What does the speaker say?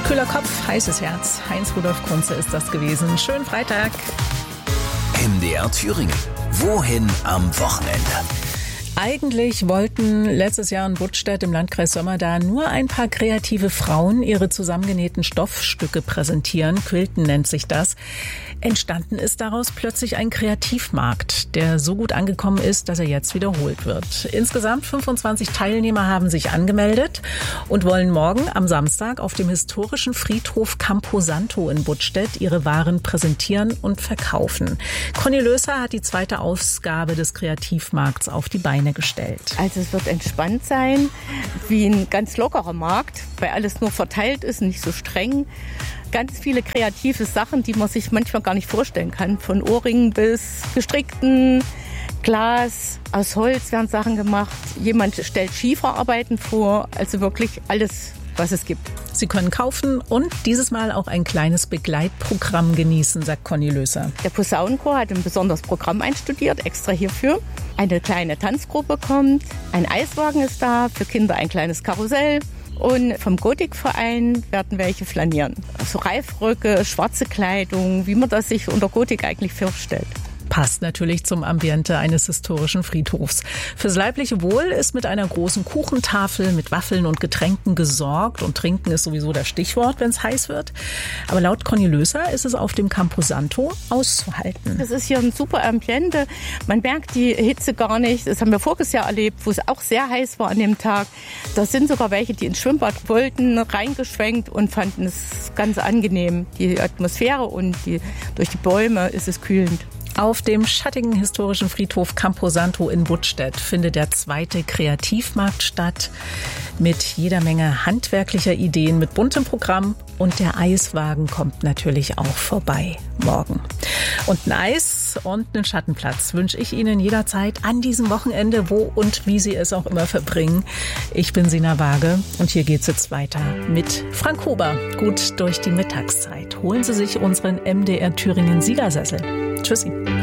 Kühler Kopf, heißes Herz. Heinz-Rudolf Kunze ist das gewesen. Schönen Freitag. MDR Thüringen. Wohin am Wochenende? Eigentlich wollten letztes Jahr in Buttstedt im Landkreis Sömmerda nur ein paar kreative Frauen ihre zusammengenähten Stoffstücke präsentieren. Quilten nennt sich das. Entstanden ist daraus plötzlich ein Kreativmarkt, der so gut angekommen ist, dass er jetzt wiederholt wird. Insgesamt 25 Teilnehmer haben sich angemeldet und wollen morgen am Samstag auf dem historischen Friedhof Camposanto in Buttstedt ihre Waren präsentieren und verkaufen. Conny Löser hat die zweite Ausgabe des Kreativmarkts auf die Beine gestellt. Also es wird entspannt sein, wie ein ganz lockerer Markt, weil alles nur verteilt ist, nicht so streng. Ganz viele kreative Sachen, die man sich manchmal gar nicht vorstellen kann. Von Ohrringen bis gestrickten Glas, aus Holz werden Sachen gemacht. Jemand stellt Schieferarbeiten vor, also wirklich alles, was es gibt. Sie können kaufen und dieses Mal auch ein kleines Begleitprogramm genießen, sagt Conny Löser. Der Posaunenchor hat ein besonderes Programm einstudiert, extra hierfür. Eine kleine Tanzgruppe kommt, ein Eiswagen ist da, für Kinder ein kleines Karussell. Und vom Gotikverein werden welche flanieren. Also Reifröcke, schwarze Kleidung, wie man das sich unter Gotik eigentlich vorstellt. Passt natürlich zum Ambiente eines historischen Friedhofs. Fürs leibliche Wohl ist mit einer großen Kuchentafel mit Waffeln und Getränken gesorgt. Und trinken ist sowieso das Stichwort, wenn es heiß wird. Aber laut Conny Löser ist es auf dem Camposanto auszuhalten. Das ist hier ein super Ambiente. Man merkt die Hitze gar nicht. Das haben wir voriges Jahr erlebt, wo es auch sehr heiß war an dem Tag. Da sind sogar welche, die ins Schwimmbad wollten, reingeschwenkt und fanden es ganz angenehm. Die Atmosphäre und durch die Bäume ist es kühlend. Auf dem schattigen historischen Friedhof Camposanto in Buttstedt findet der zweite Kreativmarkt statt mit jeder Menge handwerklicher Ideen, mit buntem Programm, und der Eiswagen kommt natürlich auch vorbei morgen. Und ein Eis und einen Schattenplatz wünsche ich Ihnen jederzeit an diesem Wochenende, wo und wie Sie es auch immer verbringen. Ich bin Sina Waage und hier geht's jetzt weiter mit Frank Huber. Gut durch die Mittagszeit. Holen Sie sich unseren MDR Thüringen Siegersessel. Tschüssi.